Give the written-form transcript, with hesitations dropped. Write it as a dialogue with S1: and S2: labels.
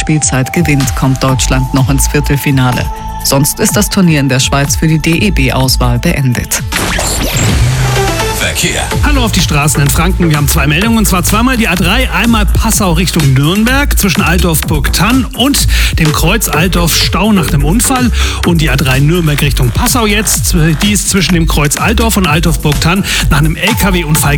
S1: Spielzeit gewinnt, kommt Deutschland noch ins Viertelfinale. Sonst ist das Turnier in der Schweiz für die DEB-Auswahl beendet.
S2: Verkehr.
S3: Hallo auf die Straßen in Franken. Wir haben 2 Meldungen, und zwar zweimal die A3, einmal Passau Richtung Nürnberg zwischen Altdorf-Burgthann und dem Kreuz Altdorf-Stau nach dem Unfall. Und die A3 Nürnberg Richtung Passau jetzt, die ist zwischen dem Kreuz Altdorf und Altdorf-Burgthann nach einem LKW-Unfall